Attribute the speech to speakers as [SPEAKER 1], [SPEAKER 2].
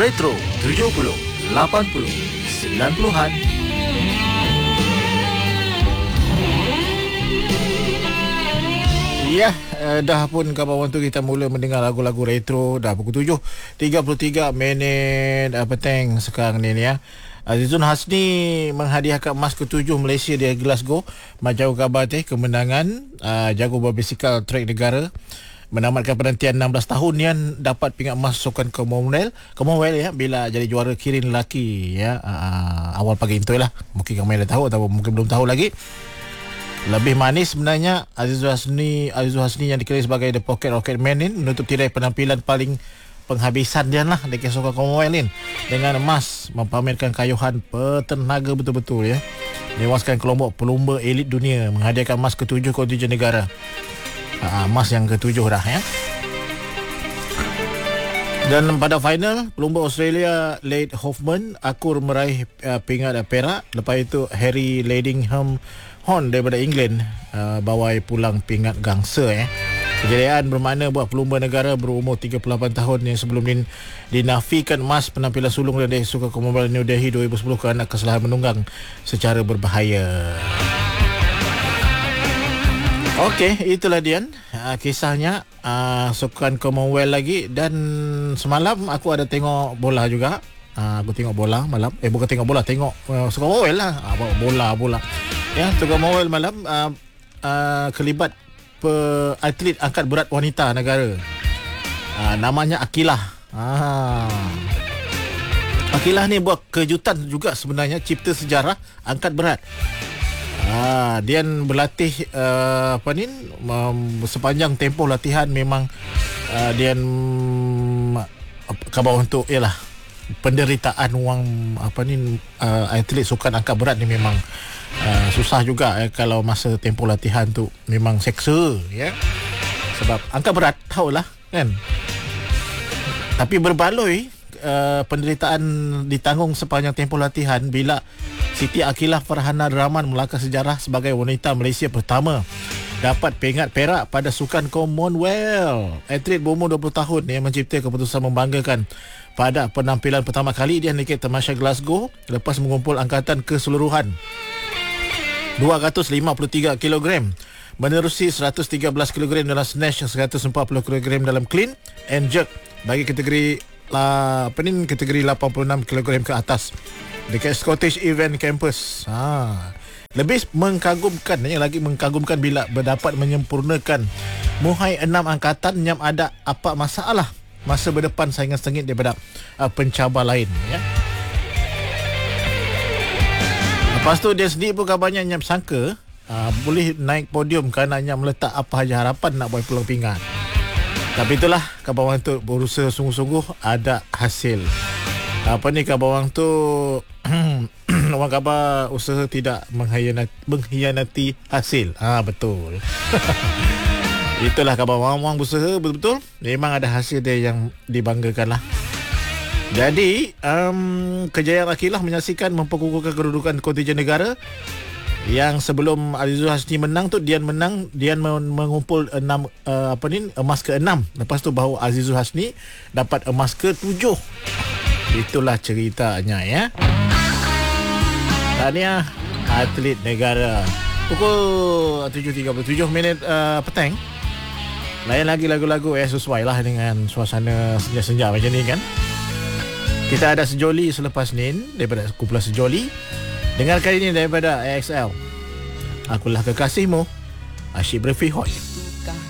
[SPEAKER 1] Retro 70, 80, 90-an.
[SPEAKER 2] Ya, dah pun kawan-kawan tu kita mula mendengar lagu-lagu retro. Dah pukul 7.33 minit petang sekarang ni ya. Azizun Hasni menghadiahkan emas ke-7 Malaysia di Glasgow. Macam khabar kemenangan jago berbasikal trek negara menamatkan penantian 16 tahun yang dapat pingat emas sukan Commonwealth ya, bila jadi juara kirin lelaki ya. Awal pagi itu lah. Mungkin kamu dah tahu atau mungkin belum tahu lagi. Lebih manis sebenarnya Azizul Hasni yang dikenali sebagai The Pocket Rocket Man ini menutup tirai penampilan paling penghabisan dia lah dekat sukan Commonwealth ini dengan emas, mempamerkan kayuhan petenaga betul-betul ya. Menewaskan kelompok pelumba elit dunia, menghadiahkan emas ke-7 kontingen negara. Emas yang ke-7 dah ya. Dan pada final, pelumba Australia Leigh Hoffman akur meraih pingat perak. Lepas itu Harry Ladingham Horn daripada England bawai pulang pingat gangsa ya. Kejayaan bermakna buat pelumba negara berumur 38 tahun yang sebelum ini dinafikan emas penampilan sulung dari Sukan Commonwealth New Delhi 2010 kerana kesalahan menunggang secara berbahaya. Okey, itulah Dian kisahnya Sukan Commonwealth lagi. Dan semalam aku ada tengok bola juga. Aku tengok bola malam. Bukan tengok bola, tengok Sukan Commonwealth lah. Bola. Ya, Sukan Commonwealth malam kelibat atlet angkat berat wanita negara. Namanya Akilah. Akilah ni buat kejutan juga sebenarnya, cipta sejarah angkat berat. Dia berlatih sepanjang tempoh latihan memang dia khabar untuk ialah penderitaan wang atlet sukan angkat berat ni memang susah juga kalau masa tempoh latihan tu memang seksa ya. Sebab angkat berat tahulah kan. Tapi berbaloi penderitaan ditanggung sepanjang tempoh latihan bila Siti Akilah Farhana Rahman melangkah sejarah sebagai wanita Malaysia pertama dapat pingat perak pada Sukan Commonwealth. Atlet berumur 20 tahun yang mencipta keputusan membanggakan pada penampilan pertama kali dia di Tamasya Glasgow lepas mengumpul angkatan keseluruhan 253 kg, menerusi 113 kg dalam snatch, 140 kg dalam clean and jerk bagi kategori kategori 86 kg ke atas dekat Scottish Event Campus. Lebih mengagumkan bila berdapat menyempurnakan muhai 6 angkatan yang ada apa masalah masa berdepan saingan sengit daripada pencabar lain ya. Lepas tu dia sendiri pun kabarnya nyam sangka boleh naik podium kerana nyam meletak apa saja harapan nak buat pulang pingat. Tapi itulah kabar orang tu berusaha sungguh-sungguh ada hasil. Kabar orang tu orang khabar usaha tidak mengkhianati hasil. Betul. Itulah kabar orang berusaha betul-betul memang ada hasil dia yang dibanggakan lah. Jadi kejayaan Akilah menyaksikan memperkukuhkan kedudukan kontingen negara yang sebelum Azizul Hasni menang tu Dian mengumpul emas ke-6. Lepas tu baru Azizul Hasni dapat emas ke-7. Itulah ceritanya ya. Tahniah atlet negara. Pukul 7.37 minit petang. Lain lagi lagu-lagu sesuai lah dengan suasana senja-senja macam ni kan. Kita ada sejoli selepas ni daripada kumpulan Sejoli. Dengarkan ini daripada AXL. Akulah kekasihmu, Asyik Berfihoi.